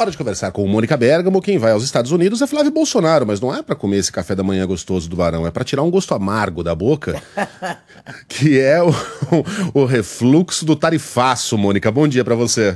Hora de conversar com Mônica Bergamo. Quem vai aos Estados Unidos é Flávio Bolsonaro, mas não é pra comer esse café da manhã gostoso do Barão, é pra tirar um gosto amargo da boca, que é o refluxo do tarifaço, Mônica. Bom dia pra você.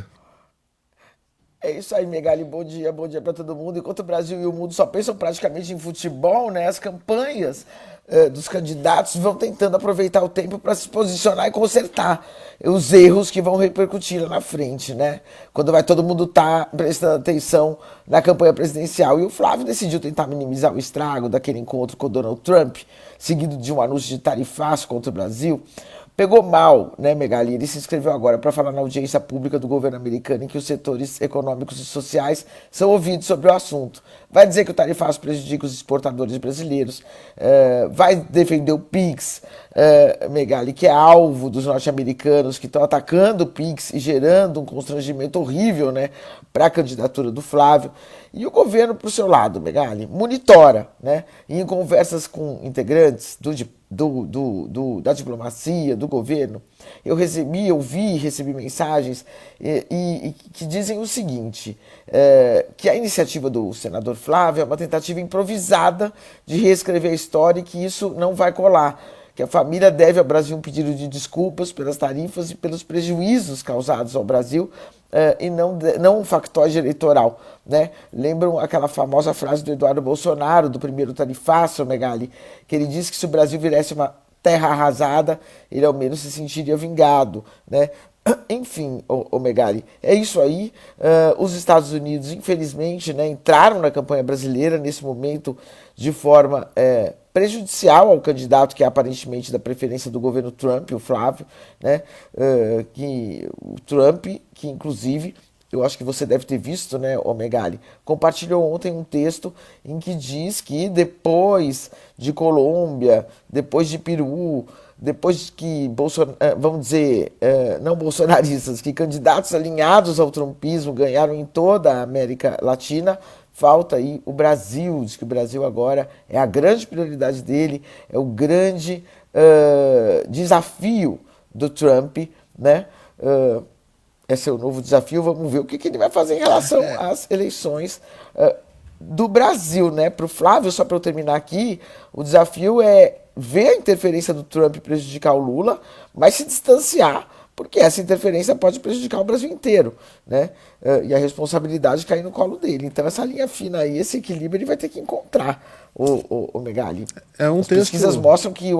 É isso aí, Megali. Bom dia para todo mundo. Enquanto o Brasil e o mundo só pensam praticamente em futebol, né? As campanhas dos candidatos vão tentando aproveitar o tempo para se posicionar e consertar os erros que vão repercutir lá na frente, né? Quando vai todo mundo tá prestando atenção na campanha presidencial. E o Flávio decidiu tentar minimizar o estrago daquele encontro com o Donald Trump, seguido de um anúncio de tarifaço contra o Brasil. Pegou mal, né, Megali? Ele se inscreveu agora para falar na audiência pública do governo americano em que os setores econômicos e sociais são ouvidos sobre o assunto. Vai dizer que o tarifaço prejudica os exportadores brasileiros, vai defender o PIX, Megali, que é alvo dos norte-americanos que estão atacando o PIX e gerando um constrangimento horrível, né, para a candidatura do Flávio. E o governo, por seu lado, Megali, monitora, né, e em conversas com integrantes da diplomacia, do governo, eu recebi mensagens que dizem o seguinte, que a iniciativa do senador Flávio é uma tentativa improvisada de reescrever a história e que isso não vai colar, que a família deve ao Brasil um pedido de desculpas pelas tarifas e pelos prejuízos causados ao Brasil, e não um factóide eleitoral, né? Lembram aquela famosa frase do Eduardo Bolsonaro, do primeiro tarifaço, Megali, que ele disse que se o Brasil viesse uma terra arrasada, ele ao menos se sentiria vingado, né? Enfim, o Megali, é isso aí. Os Estados Unidos, infelizmente, né, entraram na campanha brasileira nesse momento de forma prejudicial ao candidato que é aparentemente da preferência do governo Trump, o Flávio, né? O Trump, que inclusive, eu acho que você deve ter visto, né, o Megali, compartilhou ontem um texto em que diz que depois de Colômbia, depois de Peru, depois que, vamos dizer, não bolsonaristas, que candidatos alinhados ao trumpismo ganharam em toda a América Latina, falta aí o Brasil. Diz que o Brasil agora é a grande prioridade dele, é o grande desafio do Trump, né? Esse é o novo desafio, vamos ver o que ele vai fazer em relação às eleições do Brasil, né? Para o Flávio, só para eu terminar aqui, o desafio é ver a interferência do Trump prejudicar o Lula, mas se distanciar, porque essa interferência pode prejudicar o Brasil inteiro, né? E a responsabilidade cair no colo dele. Então essa linha fina aí, esse equilíbrio, ele vai ter que encontrar, o Megali. É um As texto. pesquisas mostram que